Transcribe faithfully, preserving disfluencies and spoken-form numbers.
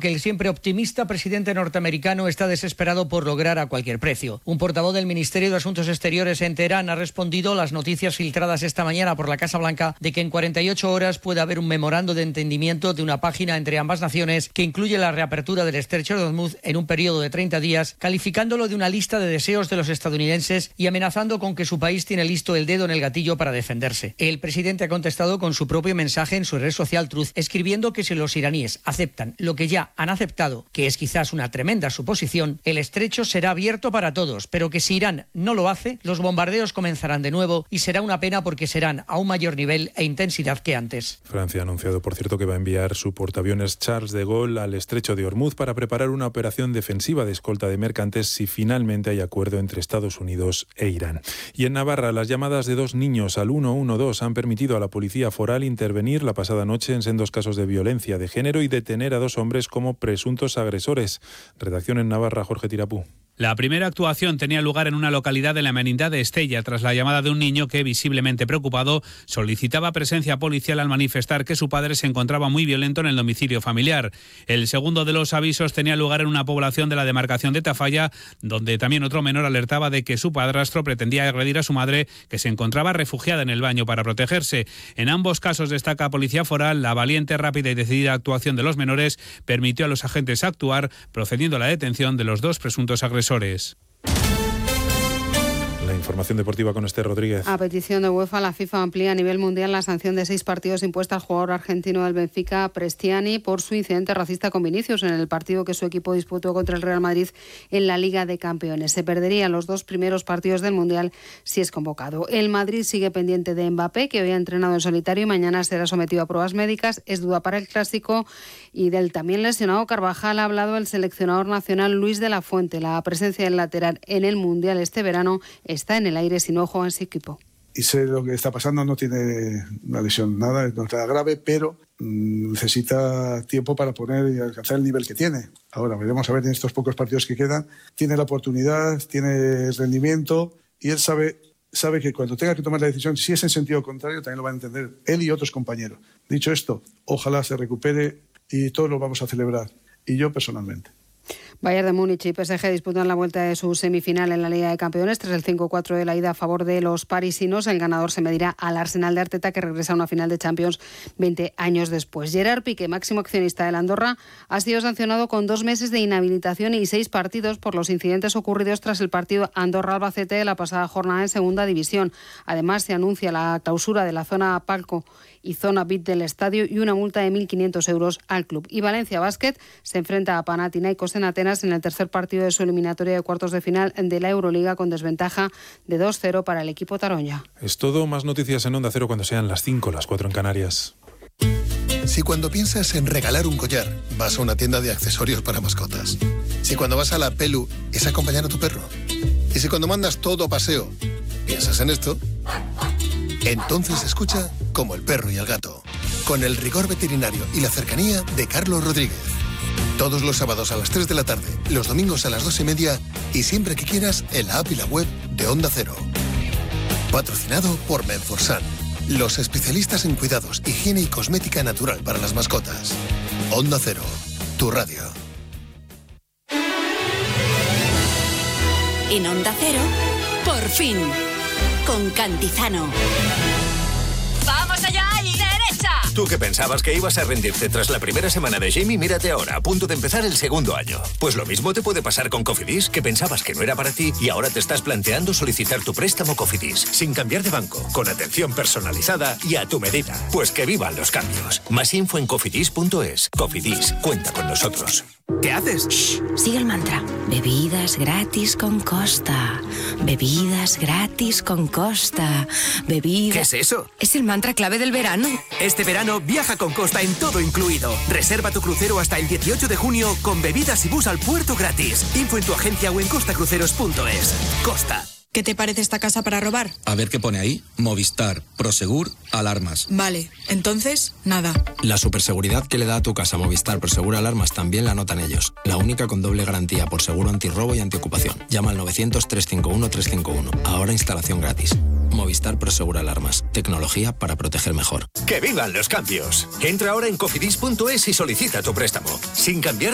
que el siempre optimista presidente norteamericano está desesperado por lograr a cualquier precio. Un portavoz del Ministerio de Asuntos Exteriores en Teherán ha respondido a las noticias filtradas esta mañana por la Casa Blanca de que en cuarenta y ocho horas puede haber un memorando de entendimiento de una página entre ambas naciones que incluye la reapertura del estrecho de Hormuz en un periodo de treinta días, calificándolo de una lista de deseos de los estadounidenses y amenazando con que su país tiene listo el dedo en el gatillo para defenderse. El presidente ha contestado con su propio mensaje en su red social Truth, escribiendo que si los iraníes aceptan lo que ya han aceptado, que es quizás una tremenda suposición, el estrecho será abierto para todos, pero que si Irán no lo hace, los bombardeos comenzarán de nuevo y será una pena porque serán a un mayor nivel e intensidad que antes. Francia ha anunciado, por cierto, que va a enviar su portaaviones Charles de Gaulle al estrecho de Hormuz para preparar una operación defensiva de escolta de mercantes si finalmente hay acuerdo entre Estados Unidos e Irán. Y en Navarra, las llamadas de dos niños al uno uno dos han permitido a la policía foral intervenir la pasada noche en sendos casos de violencia de género y detener a dos hombres como presuntos agresores. Redacción en Navarra, Jorge Tirapú. La primera actuación tenía lugar en una localidad de la Merindad de Estella, tras la llamada de un niño que, visiblemente preocupado, solicitaba presencia policial al manifestar que su padre se encontraba muy violento en el domicilio familiar. El segundo de los avisos tenía lugar en una población de la demarcación de Tafalla, donde también otro menor alertaba de que su padrastro pretendía agredir a su madre, que se encontraba refugiada en el baño para protegerse. En ambos casos, destaca Policía Foral, la valiente, rápida y decidida actuación de los menores permitió a los agentes actuar, procediendo a la detención de los dos presuntos agresores. La información deportiva con Esther Rodríguez. A petición de UEFA, la FIFA amplía a nivel mundial la sanción de seis partidos impuesta al jugador argentino del Benfica, Prestiani, por su incidente racista con Vinicius en el partido que su equipo disputó contra el Real Madrid en la Liga de Campeones. Se perderían los dos primeros partidos del Mundial si es convocado. El Madrid sigue pendiente de Mbappé, que hoy ha entrenado en solitario y mañana será sometido a pruebas médicas. Es duda para el Clásico. Y del también lesionado Carvajal ha hablado el seleccionador nacional Luis de la Fuente. La presencia del lateral en el Mundial este verano está en el aire si no juega en su equipo. Y sé lo que está pasando, no tiene una lesión, nada, no está grave, pero mmm, necesita tiempo para poner y alcanzar el nivel que tiene. Ahora veremos a ver en estos pocos partidos que quedan. Tiene la oportunidad, tiene el rendimiento y él sabe, sabe que cuando tenga que tomar la decisión, si es en sentido contrario, también lo van a entender él y otros compañeros. Dicho esto, ojalá se recupere y todos lo vamos a celebrar, y yo personalmente. Bayern de Múnich y P S G disputan la vuelta de su semifinal en la Liga de Campeones. Tras el cinco cuatro de la ida a favor de los parisinos, el ganador se medirá al Arsenal de Arteta, que regresa a una final de Champions veinte años después. Gerard Piqué, máximo accionista del Andorra, ha sido sancionado con dos meses de inhabilitación y seis partidos por los incidentes ocurridos tras el partido Andorra-Albacete de la pasada jornada en Segunda División. Además, se anuncia la clausura de la zona palco y zona V I P del estadio y una multa de mil quinientos euros al club. Y Valencia Basket se enfrenta a Panathinaikos en Atenas en el tercer partido de su eliminatoria de cuartos de final de la Euroliga, con desventaja de dos cero para el equipo taroña. Es todo. Más noticias en Onda Cero cuando sean las cinco, las cuatro en Canarias. Si cuando piensas en regalar un collar, vas a una tienda de accesorios para mascotas. Si cuando vas a la Pelu es acompañar a tu perro. Y si cuando mandas todo a paseo, piensas en esto, entonces escucha Como el perro y el gato, con el rigor veterinario y la cercanía de Carlos Rodríguez. Todos los sábados a las tres de la tarde, los domingos a las dos y media y siempre que quieras en la app y la web de Onda Cero. Patrocinado por Menforsan, los especialistas en cuidados, higiene y cosmética natural para las mascotas. Onda Cero, tu radio. En Onda Cero, por fin, con Cantizano. ¡Vamos allá y derecha! Tú que pensabas que ibas a rendirte tras la primera semana de Jamie, mírate ahora, a punto de empezar el segundo año. Pues lo mismo te puede pasar con Cofidis, que pensabas que no era para ti y ahora te estás planteando solicitar tu préstamo Cofidis, sin cambiar de banco, con atención personalizada y a tu medida. Pues que vivan los cambios. Más info en cofidis punto es. Cofidis, cuenta con nosotros. ¿Qué haces? Shh, sigue el mantra. Bebidas gratis con Costa. Bebidas gratis con Costa. Bebidas... ¿Qué es eso? Es el mantra clave del verano. Este verano viaja con Costa en todo incluido. Reserva tu crucero hasta el dieciocho de junio con bebidas y bus al puerto gratis. Info en tu agencia o en costa cruceros punto es. Costa. ¿Qué te parece esta casa para robar? A ver qué pone ahí. Movistar, Prosegur, alarmas. Vale, entonces, nada. La superseguridad que le da a tu casa Movistar Prosegur Alarmas también la notan ellos. La única con doble garantía por seguro antirrobo y antiocupación. Llama al novecientos, trescientos cincuenta y uno, trescientos cincuenta y uno. Ahora instalación gratis. Movistar Prosegur Alarmas. Tecnología para proteger mejor. ¡Que vivan los cambios! Entra ahora en cofidis punto es y solicita tu préstamo. Sin cambiar